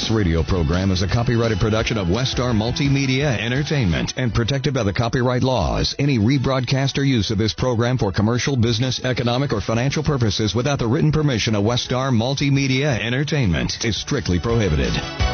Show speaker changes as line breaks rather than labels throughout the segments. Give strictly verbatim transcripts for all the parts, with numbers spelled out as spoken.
This radio program is a copyrighted production of Westar Multimedia Entertainment and protected by the copyright laws. Any rebroadcast or use of this program for commercial, business, economic, or financial purposes without the written permission of Westar Multimedia Entertainment is strictly prohibited.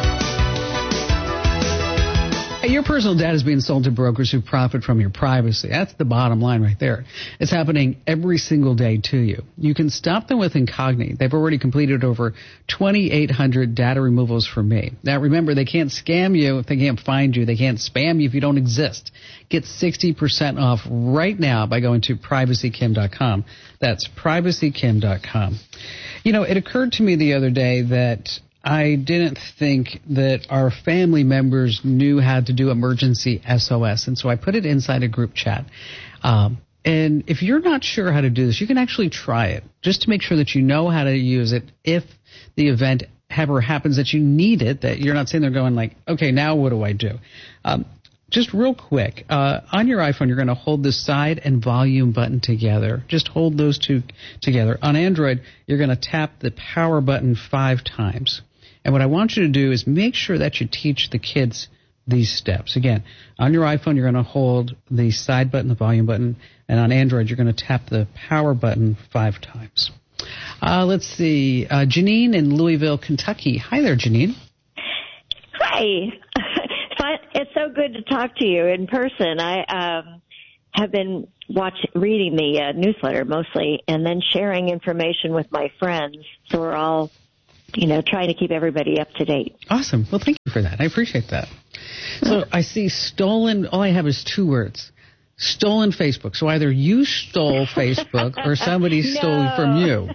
Your personal data is being sold to brokers who profit from your privacy. That's the bottom line right there. It's happening every single day to you. You can stop them with Incogni. They've already completed over twenty-eight hundred data removals for me. Now, remember, they can't scam you if they can't find you. They can't spam you if you don't exist. Get sixty percent off right now by going to privacy kim dot com. That's privacy kim dot com. You know, it occurred to me the other day that I didn't think that our family members knew how to do emergency S O S, and so I put it inside a group chat. Um, and if you're not sure how to do this, you can actually try it, just to make sure that you know how to use it if the event ever happens that you need it, that you're not sitting there going like, okay, now what do I do? Um, just real quick, uh, on your iPhone, you're going to hold the side and volume button together. Just hold those two together. On Android, you're going to tap the power button five times. And what I want you to do is make sure that you teach the kids these steps. Again, on your iPhone, you're going to hold the side button, the volume button, and on Android, you're going to tap the power button five times. Uh, let's see. Uh, Janine in Louisville, Kentucky. Hi there, Janine.
Hi. It's so good to talk to you in person. I um, have been watching, reading the uh, newsletter mostly, and then sharing information with my friends. So we're all, you know, trying to keep everybody up to date.
Awesome. Well, thank you for that. I appreciate that. So I see stolen. All I have is two words. Stolen Facebook. So either you stole Facebook or somebody
no.
stole from you.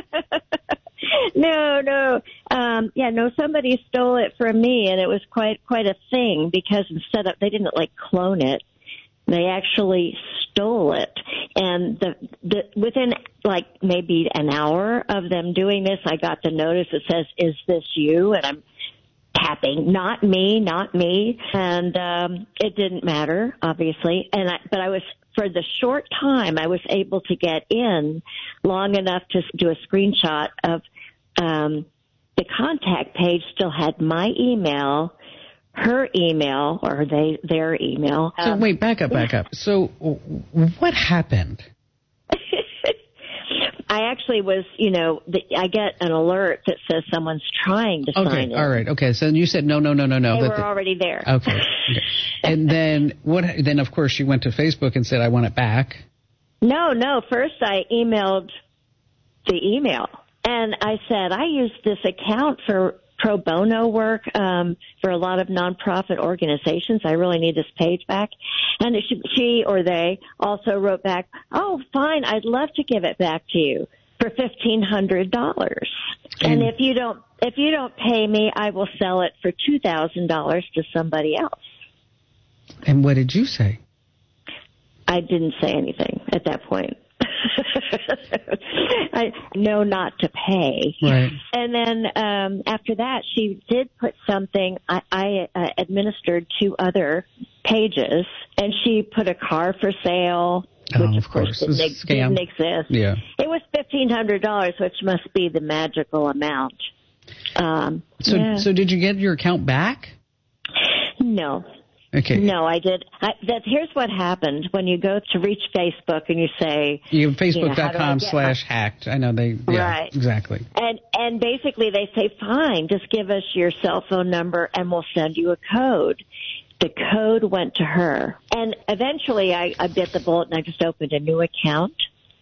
No, no. Um, yeah, no, somebody stole it from me, and it was quite quite a thing because instead of, they didn't, like, clone it. They actually stole it. And the, the within, like, maybe an hour of them doing this, I got the notice that says, is this you? And I'm tapping, not me, not me. And um, it didn't matter, obviously. And I, but I was, for the short time, I was able to get in long enough to do a screenshot of um, the contact page still had my email, her email, or they their email.
So
um,
wait, back up, back up. So what happened?
I actually was, you know, the, I get an alert that says someone's trying to
okay,
sign in.
All right, okay. So you said no, no, no, no, no.
They
that
were
the,
already there.
Okay. okay. And then what? Then of course you went to Facebook and said, I want it back.
No, no. First I emailed the email, and I said I used this account for pro bono work um, for a lot of nonprofit organizations. I really need this page back. And she, she or they also wrote back, oh, fine, I'd love to give it back to you for fifteen hundred dollars. And, and if you don't if you don't pay me, I will sell it for two thousand dollars to somebody else.
And what did you say?
I didn't say anything at that point. I know not to pay.
Right.
And then um, after that, she did put something. I, I uh, administered two other pages, and she put a car for sale,
oh,
which
of
of course,
course.
didn't,
Scam.
didn't exist.
Yeah.
It was fifteen hundred dollars, which must be the magical amount. Um,
so,
yeah.
so did you get your account back?
No.
Okay.
No, I did. I, that here's what happened when you go to reach Facebook and you say,
you have
Facebook
Facebook dot com slash hacked. I know they. Yeah,
right.
Exactly.
And and basically they say, fine, just give us your cell phone number and we'll send you a code. The code went to her, and eventually I, I bit the bullet and I just opened a new account.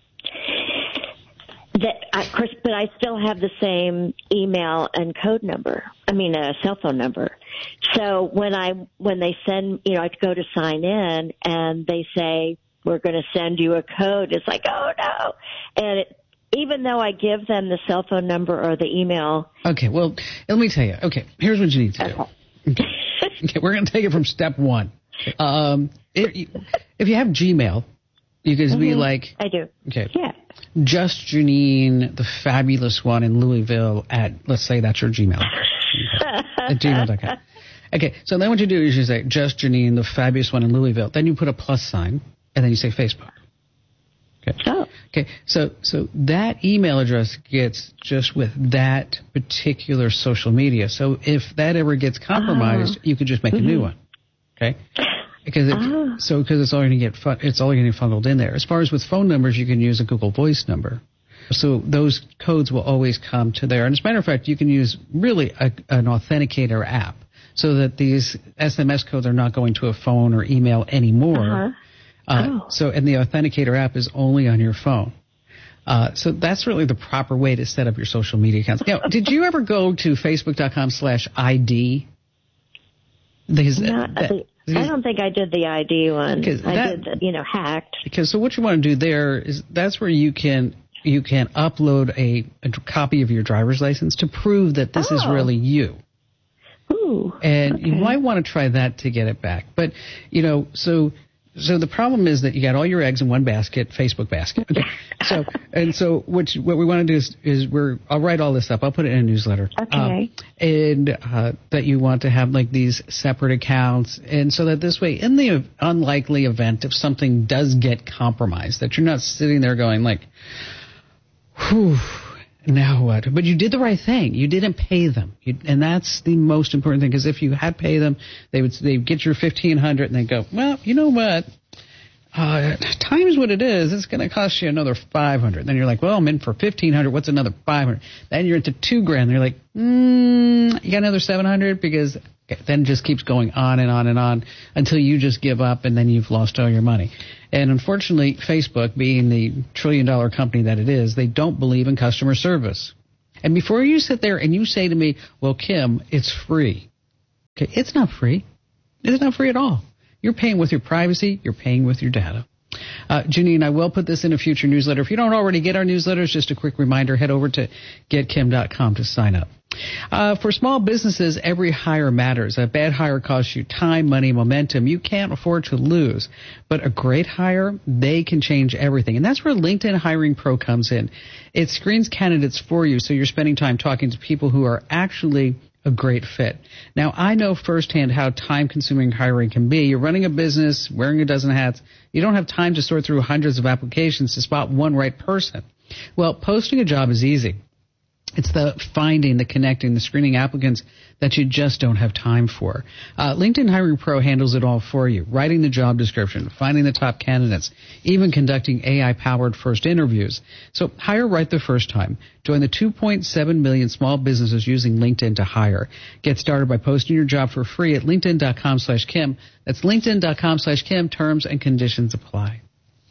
That, of course, but I still have the same email and code number. I mean, a cell phone number. So when I when they send, you know, I go to sign in and they say we're going to send you a code. It's like, oh no! And it, even though I give them the cell phone number or the email.
Okay, well, let me tell you. Okay, here's what you need to do. Okay, okay we're going to take it from step one. Um, if, if you have Gmail, you can mm-hmm. be like,
I do.
Okay.
Yeah.
Just Janine, the fabulous one in Louisville at, let's say that's your Gmail. Okay. At gmail dot com. Okay, so then what you do is you say, just Janine, the fabulous one in Louisville. Then you put a plus sign, and then you say Facebook. Okay.
Oh.
Okay. So so that email address gets just with that particular social media. So if that ever gets compromised, oh. you could just make mm-hmm. a new one. Okay. Because it, oh. so because it's all going to get fun, it's all going to get funneled in there. As far as with phone numbers, you can use a Google Voice number. So those codes will always come to there. And as a matter of fact, you can use really a, an authenticator app so that these S M S codes are not going to a phone or email anymore.
Uh-huh.
Uh,
oh.
So, and the authenticator app is only on your phone. Uh, so that's really the proper way to set up your social media accounts. Now, did you ever go to facebook.com slash ID? Because
Not,
that,
I don't think I did the I D one. I that, did the, you know, hacked.
Because so what you want to do there is that's where you can you can upload a, a copy of your driver's license to prove that this oh. is really you.
Ooh.
And
okay.
you might want to try that to get it back. But, you know, so... So the problem is that you got all your eggs in one basket, Facebook basket. Okay. So and so what you, what we want to do is, is we're I'll write all this up. I'll put it in a newsletter.
Okay.
Um, and uh, that you want to have like these separate accounts, and so that this way, in the unlikely event if something does get compromised, that you're not sitting there going like, whew. Now what? But you did the right thing. You didn't pay them, you, and that's the most important thing. Because if you had paid them, they would they get your fifteen hundred, and they go, well, you know what? Uh, times what it is, it's going to cost you another five hundred. Then you're like, well, I'm in for fifteen hundred. What's another five hundred? Then you're into two grand. And you're like, mm, you got another seven hundred because okay, then it just keeps going on and on and on until you just give up, and then you've lost all your money. And unfortunately, Facebook, being the trillion-dollar company that it is, they don't believe in customer service. And before you sit there and you say to me, well, Kim, it's free. Okay, it's not free. It's not free at all. You're paying with your privacy. You're paying with your data. Uh, Janine, I will put this in a future newsletter. If you don't already get our newsletters, just a quick reminder, head over to get kim dot com to sign up. Uh, for small businesses, every hire matters. A bad hire costs you time, money, momentum. You can't afford to lose. But a great hire, they can change everything. And that's where LinkedIn Hiring Pro comes in. It screens candidates for you, so you're spending time talking to people who are actually a great fit. Now, I know firsthand how time-consuming hiring can be. You're running a business, wearing a dozen hats. You don't have time to sort through hundreds of applications to spot one right person. Well, posting a job is easy. It's the finding, the connecting, the screening applicants that you just don't have time for. Uh, LinkedIn Hiring Pro handles it all for you, writing the job description, finding the top candidates, even conducting A I-powered first interviews. So hire right the first time. Join the two point seven million small businesses using LinkedIn to hire. Get started by posting your job for free at linkedin.com slash Kim. That's linkedin.com slash Kim. Terms and conditions apply.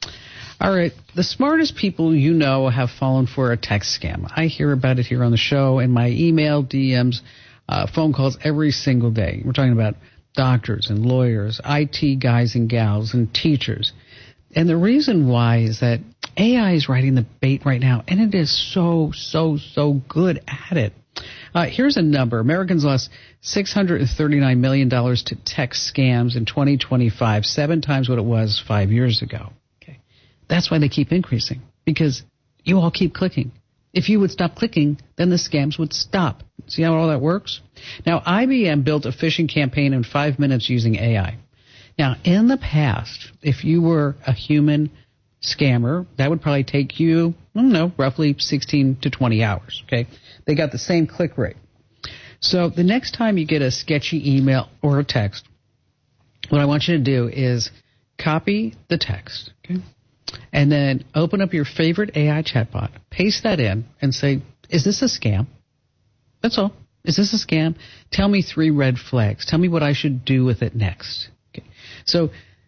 All right, the smartest people you know have fallen for a text scam. I hear about it here on the show in my email, D Ms, uh, phone calls every single day. We're talking about doctors and lawyers, I T guys and gals, and teachers. And the reason why is that A I is riding the bait right now, and it is so, so, so good at it. Uh, here's a number. Americans lost six hundred thirty-nine million dollars to text scams in twenty twenty-five, seven times what it was five years ago. That's why they keep increasing, because you all keep clicking. If you would stop clicking, then the scams would stop. See how all that works? Now, I B M built a phishing campaign in five minutes using A I. Now, in the past, if you were a human scammer, that would probably take you, I don't know, roughly sixteen to twenty hours, okay? They got the same click rate. So the next time you get a sketchy email or a text, what I want you to do is copy the text, okay? And then open up your favorite A I chatbot, paste that in, and say, is this a scam? That's all. Is this a scam? Tell me three red flags. Tell me what I should do with it next. Okay. So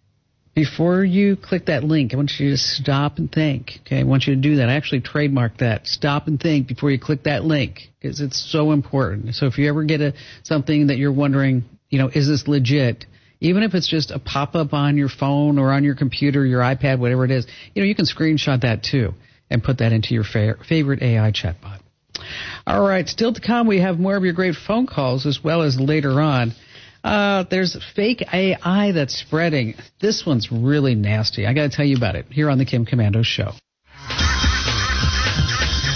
before you click that link, I want you to stop and think. Okay, I want you to do that. I actually trademarked that. Stop and think before you click that link, because it's so important. So if you ever get a something that you're wondering, you know, is this legit? Even if it's just a pop-up on your phone or on your computer, your iPad, whatever it is, you know, you can screenshot that too and put that into your fa- favorite A I chatbot. All right, still to come, we have more of your great phone calls as well as later on. Uh, there's fake A I that's spreading. This one's really nasty. I got to tell you about it here on the Kim Komando Show.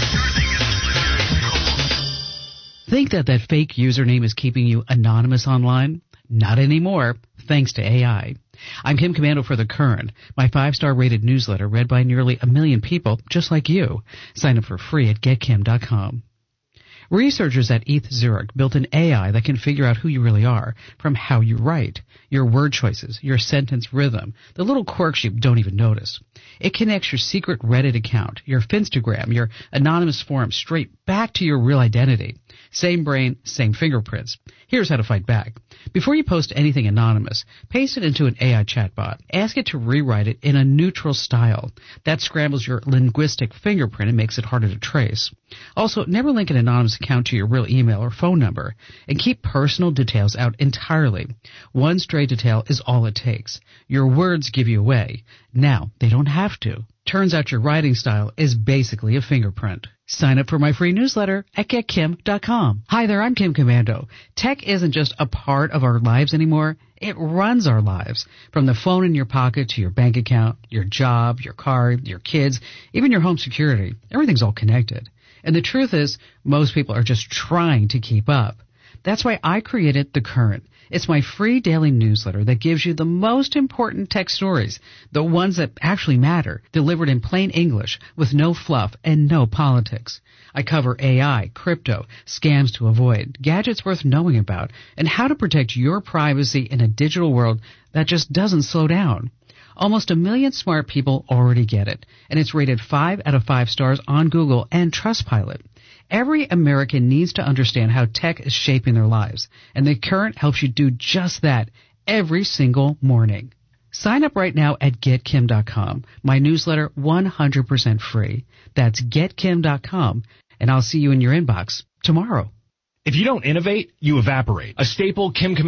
Think that that fake username is keeping you anonymous online? Not anymore, thanks to A I. I'm Kim Komando for The Current, my five-star rated newsletter read by nearly a million people just like you. Sign up for free at get kim dot com. Researchers at E T H Zurich built an A I that can figure out who you really are from how you write, your word choices, your sentence rhythm, the little quirks you don't even notice. It connects your secret Reddit account, your Finstagram, your anonymous forum straight back to your real identity. Same brain, same fingerprints. Here's how to fight back. Before you post anything anonymous, paste it into an A I chatbot. Ask it to rewrite it in a neutral style. That scrambles your linguistic fingerprint and makes it harder to trace. Also, never link an anonymous account to your real email or phone number, and keep personal details out entirely. One stray detail is all it takes. Your words give you away. Now, they don't have to. Turns out your writing style is basically a fingerprint. Sign up for my free newsletter at get kim dot com. Hi there, I'm Kim Komando. Tech isn't just a part of our lives anymore. It runs our lives. From the phone in your pocket to your bank account, your job, your car, your kids, even your home security. Everything's all connected. And the truth is, most people are just trying to keep up. That's why I created The Current. It's my free daily newsletter that gives you the most important tech stories, the ones that actually matter, delivered in plain English with no fluff and no politics. I cover A I, crypto, scams to avoid, gadgets worth knowing about, and how to protect your privacy in a digital world that just doesn't slow down. Almost a million smart people already get it, and it's rated five out of five stars on Google and Trustpilot. Every American needs to understand how tech is shaping their lives, and The Current helps you do just that every single morning. Sign up right now at get kim dot com. My newsletter one hundred percent free. That's get kim dot com, and I'll see you in your inbox tomorrow.
If you don't innovate, you evaporate. A staple Kim Komando